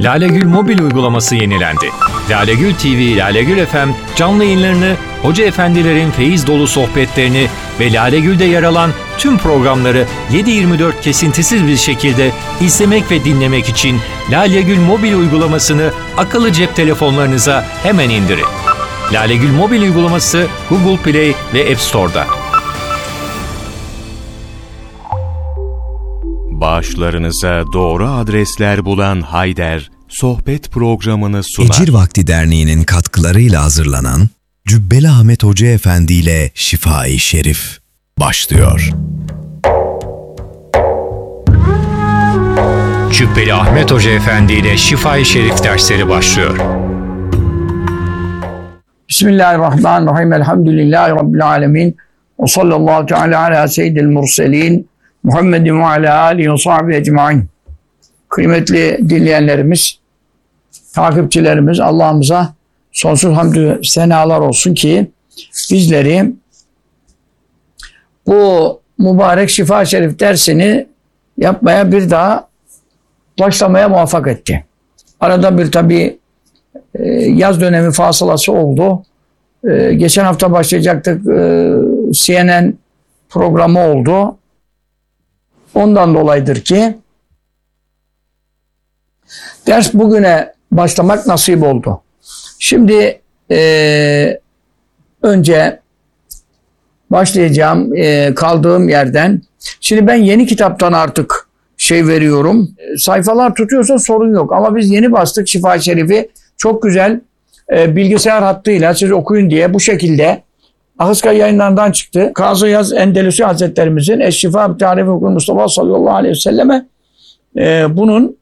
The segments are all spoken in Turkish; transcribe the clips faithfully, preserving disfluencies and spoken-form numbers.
Lalegül mobil uygulaması yenilendi. Lalegül T V, Lalegül F M canlı yayınlarını, hoca efendilerin feyiz dolu sohbetlerini ve Lalegül'de yer alan tüm programları yedi yirmi dört kesintisiz bir şekilde izlemek ve dinlemek için Lalegül mobil uygulamasını akıllı cep telefonlarınıza hemen indirin. Lalegül mobil uygulaması Google Play ve App Store'da. Bağışlarınıza doğru adresler bulan Hayder, sohbet programını sunar. Ecir Vakti Derneği'nin katkılarıyla hazırlanan Cübbeli Ahmet Hoca Efendi ile Şifa-i Şerif başlıyor. Cübbeli Ahmet Hoca Efendi ile Şifa-i Şerif dersleri başlıyor. Bismillahirrahmanirrahim. Elhamdülillahi Rabbil alemin. Ve sallallahu teala ala seyyidil murselin. Muhammedin ve ala alihi ve sahbihi ecmain. Kıymetli dinleyenlerimiz, takipçilerimiz, Allah'ımıza sonsuz hamdü senalar olsun ki bizleri bu mübarek Şifa-i Şerif dersini yapmaya bir daha başlamaya muvaffak etti. Arada bir tabi yaz dönemi fasılası oldu. Geçen hafta başlayacaktık, C N N programı oldu. Ondan dolayıdır ki ders bugüne başlamak nasip oldu. Şimdi e, önce başlayacağım e, kaldığım yerden. Şimdi ben yeni kitaptan artık şey veriyorum. E, sayfalar tutuyorsa sorun yok. Ama biz yeni bastık Şifa-i Şerif'i. Çok güzel e, bilgisayar hattıyla siz okuyun diye bu şekilde Ahıska yayınlarından çıktı. Kazı Yaz Endelüsü Hazretlerimizin Eşşifa bi Tarifi Hukuk Mustafa sallallahu aleyhi ve selleme e, bunun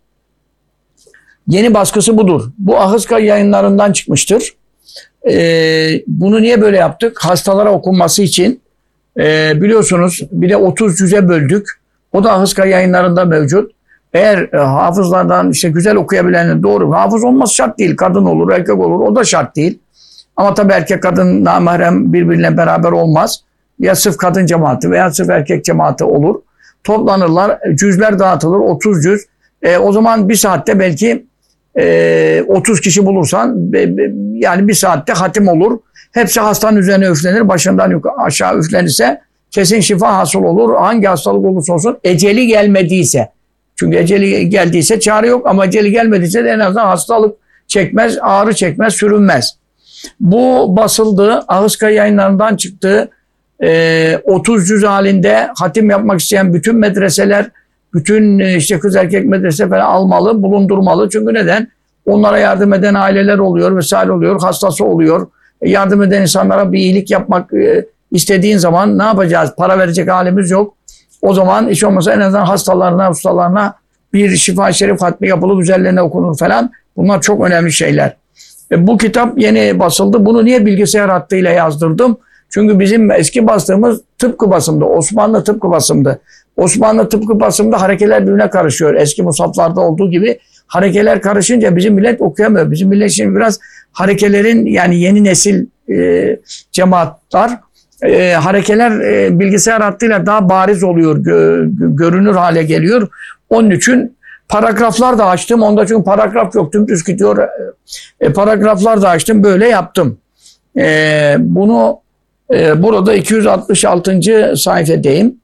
yeni baskısı budur. Bu Ahıska yayınlarından çıkmıştır. E, bunu niye böyle yaptık? Hastalara okunması için. E, biliyorsunuz bir de otuz cüze böldük. O da Ahıska yayınlarında mevcut. Eğer e, hafızlardan işte güzel okuyabilenin doğru. Hafız olması şart değil. Kadın olur, erkek olur. O da şart değil. Ama tabii erkek kadın namahrem birbirine beraber olmaz. Ya sırf kadın cemaati veya sırf erkek cemaati olur. Toplanırlar, cüzler dağıtılır, otuz cüz. E, o zaman bir saatte belki e, otuz kişi bulursan be, be, yani bir saatte hatim olur. Hepsi hastanın üzerine üflenir, başından yukarı, aşağı üflenirse kesin şifa hasıl olur. Hangi hastalık olursa olsun eceli gelmediyse. Çünkü eceli geldiyse çare yok ama eceli gelmediyse de en azından hastalık çekmez, ağrı çekmez, sürünmez. Bu basıldı, Ahıska yayınlarından çıktı. E, otuz cüz halinde hatim yapmak isteyen bütün medreseler, bütün işte kız erkek medrese falan almalı, bulundurmalı. Çünkü neden? Onlara yardım eden aileler oluyor vesaire oluyor, hastası oluyor. E, yardım eden insanlara bir iyilik yapmak e, istediğin zaman ne yapacağız? Para verecek halimiz yok. O zaman hiç olmazsa en azından hastalarına, ustalarına bir Şifa-i Şerif hatmi yapılıp üzerlerine okunur falan. Bunlar çok önemli şeyler. E, bu kitap yeni basıldı. Bunu niye bilgisayar hattıyla yazdırdım? Çünkü bizim eski bastığımız tıpkı basımdı. Osmanlı tıpkı basımdı. Osmanlı tıpkı basımda harekeler birbirine karışıyor. Eski musaflarda olduğu gibi harekeler karışınca bizim millet okuyamıyor. Bizim millet şimdi biraz harekelerin yani yeni nesil e, cemaatler e, harekeler e, bilgisayar hattıyla daha bariz oluyor. Gö, görünür hale geliyor. Onun için paragraflar da açtım. Onda çünkü paragraf yok. Dümdüz gidiyor. E, paragraflar da açtım. Böyle yaptım. E, bunu e, burada iki yüz altmış altıncı sayfadayım.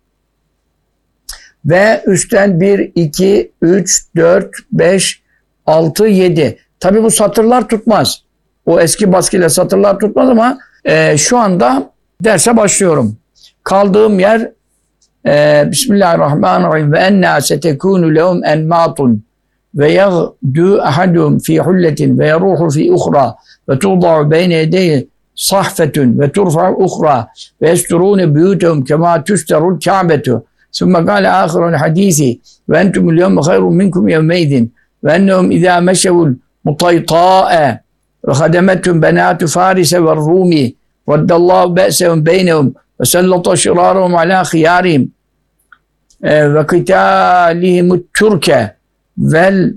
Ve üstten bir, iki, üç, dört, beş, altı, yedi. Tabi bu satırlar tutmaz. O eski baskıyla satırlar tutmaz ama e, şu anda derse başlıyorum. Kaldığım yer Ee, Bismillahirrahmanirrahim ve enna setekunu lehum enmatun ve yagdu ahadum fi hulletin ve yaruhu fi ukhra ve tuğda'u beyne yedeyhi sahfetun ve turfa'u ukhra ve yesturune buyutehum kema tusterul ka'betu sümme kâle âhirul hadisi ve entumul yevme hayrun minkum yevmeydin ve ennehum izâ meşevul mutaytâe ve hademetum benâtu farise ve rûmi raddallahu be'sehum beynehum ve sellata şirâruhum alâ khiyârihim ve kıtâlihimut Türke vel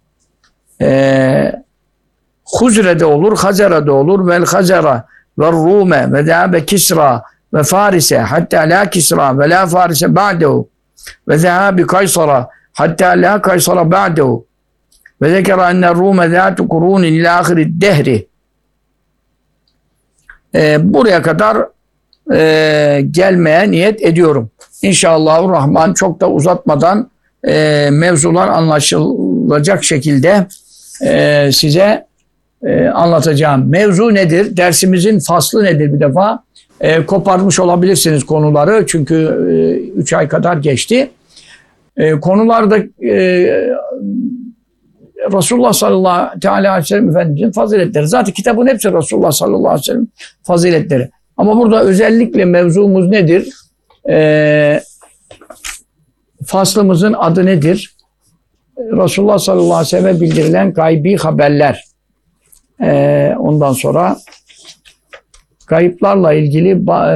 Huzre'de olur, Hazera'da olur vel Hazera ve Rume ve zâbe Kisra ve Farise hatta la Kisra ve la Farise ba'dehu ve zâbi Kaysara hatta la Kaysara ba'dehu Ve zekera enne Rume zâtu kurûnin ilâ âhirid dehri. Ee, buraya kadar e, gelmeye niyet ediyorum. İnşallahurrahman çok da uzatmadan e, mevzular anlaşılacak şekilde e, size e, anlatacağım. Mevzu nedir? Dersimizin faslı nedir bir defa? E, koparmış olabilirsiniz konuları. Çünkü e, üç ay kadar geçti. E, konularda e, Resulullah sallallahu aleyhi ve sellem Efendimizin faziletleri. Zaten kitabın hepsi Resulullah sallallahu aleyhi ve sellem faziletleri. Ama burada özellikle mevzumuz nedir? E, faslımızın adı nedir? Resulullah sallallahu aleyhi ve sellem bildirilen gaybi haberler. E, ondan sonra kayıplarla ilgili